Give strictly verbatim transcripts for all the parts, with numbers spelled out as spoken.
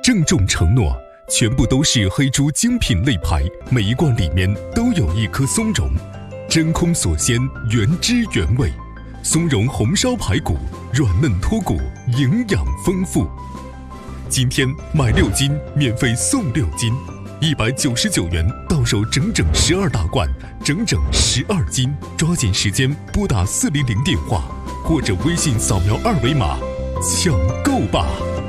郑重承诺，全部都是黑猪精品肋排，每一罐里面都有一颗松茸，真空锁鲜，原汁原味。松茸红烧排骨，软嫩脱骨，营养丰富。今天买六斤免费送六斤，一百九十九元到手整整十二大罐，整整十二斤。抓紧时间拨打四零零电话，或者微信扫描二维码，抢购吧！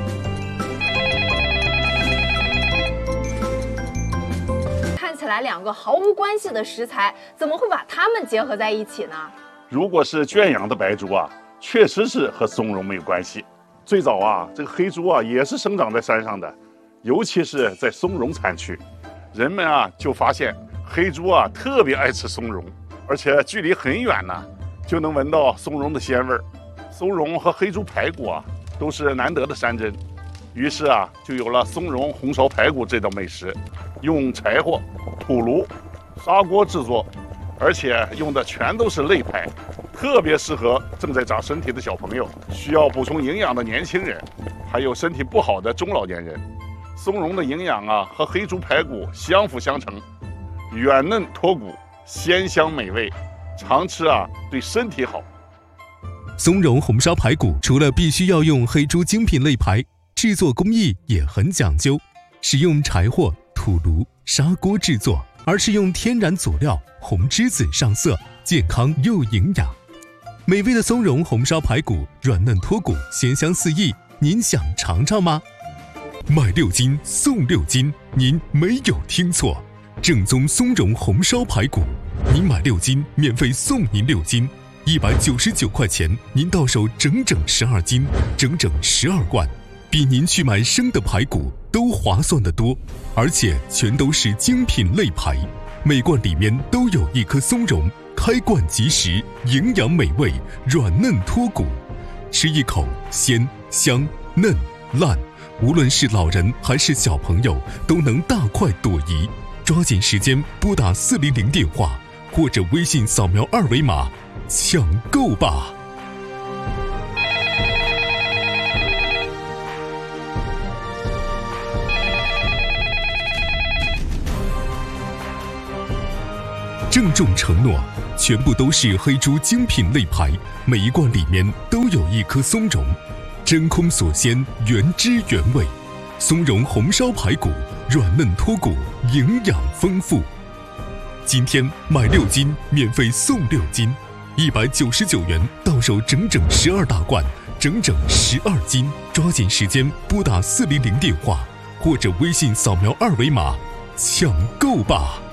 看起来两个毫无关系的食材，怎么会把它们结合在一起呢？ 如果是圈养的白猪啊，确实是和松茸没有关系。最早啊，这个黑猪啊也是生长在山上的，尤其是在松茸产区，人们啊就发现黑猪啊特别爱吃松茸，而且距离很远呢，就能闻到松茸的鲜味儿。松茸和黑猪排骨啊都是难得的山珍，于是啊就有了松茸红烧排骨这道美食，用柴火、土炉、砂锅制作，而且用的全都是肋排。特别适合正在长身体的小朋友，需要补充营养的年轻人，还有身体不好的中老年人。松茸的营养啊和黑猪排骨相辅相成，软嫩脱骨，鲜香美味，常吃啊对身体好。 松茸红烧排骨除了必须要用黑猪精品肋排，制作工艺也很讲究，使用柴火、土炉、砂锅制作，而是用天然佐料红栀子上色，健康又营养。美味的松茸红烧排骨，软嫩脱骨，鲜香四溢，您想尝尝吗？买六斤送六斤，您没有听错，正宗松茸红烧排骨，您买六斤免费送您六斤，一百九十九块钱，您到手整整十二斤，整整十二罐，比您去买生的排骨都划算得多，而且全都是精品肋排，每罐里面都有一颗松茸。开罐即食，营养美味，软嫩脱骨，吃一口鲜香嫩烂，无论是老人还是小朋友都能大快朵颐。抓紧时间拨打四零零电话，或者微信扫描二维码，抢购吧！郑重承诺，全部都是黑猪精品肋排，每一罐里面都有一颗松茸，真空锁鲜，原汁原味。松茸红烧排骨，软嫩脱骨，营养丰富。今天买六斤免费送六斤，一百九十九元到手整整十二大罐，整整十二斤。抓紧时间拨打四零零电话，或者微信扫描二维码，抢购吧！